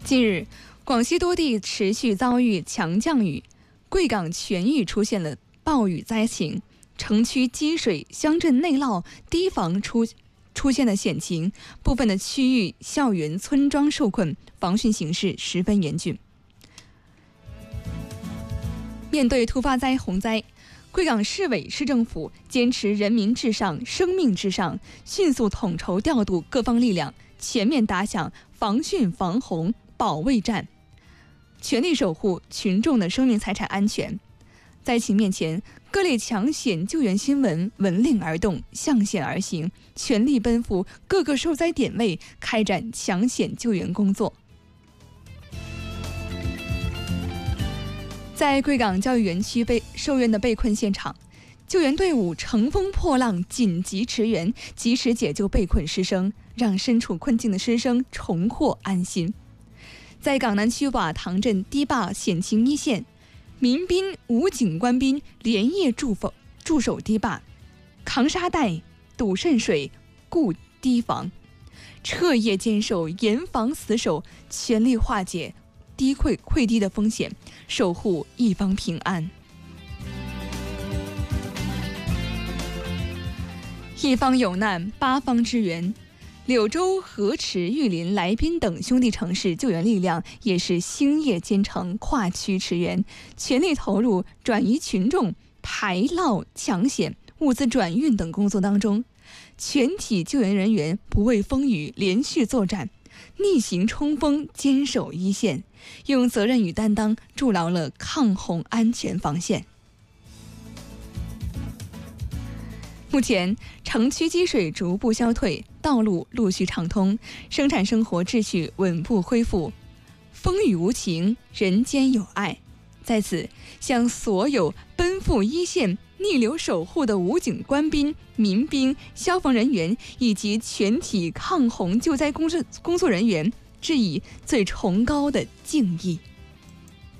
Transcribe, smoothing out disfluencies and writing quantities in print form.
近日，广西多地持续遭遇强降雨，贵港全域出现了暴雨灾情，城区积水、乡镇内涝、堤防出现了险情，部分的区域校园、村庄受困，防汛形势十分严峻。面对突发洪灾，贵港市委市政府坚持人民至上、生命至上，迅速统筹调度各方力量，全面打响防汛防洪保卫战，全力守护群众的生命财产安全。灾情面前，各类抢险救援新闻闻令而动，向险而行，全力奔赴各个受灾点位，开展抢险救援工作。在贵港教育园区受援的被困现场，救援队伍乘风破浪，紧急驰援，及时解救被困师生，让身处困境的师生重获安心。在港南区瓦塘镇堤坝险情一线，民兵、武警官兵连夜驻守堤坝，扛沙袋、堵渗水、固堤防，彻夜坚守，严防死守，全力化解溃堤的风险，守护一方平安。一方有难，八方支援。柳州、河池、玉林、来宾等兄弟城市救援力量也是星夜兼程，跨区驰援，全力投入转移群众、排涝抢险、物资转运等工作当中。全体救援人员不畏风雨，连续作战，逆行冲锋，坚守一线，用责任与担当筑牢了抗洪安全防线。目前，城区积水逐步消退，道路陆续畅通，生产生活秩序稳步恢复。风雨无情，人间有爱。在此，向所有奔赴一线、逆流守护的武警官兵、民兵、消防人员以及全体抗洪救灾工作人员致以最崇高的敬意。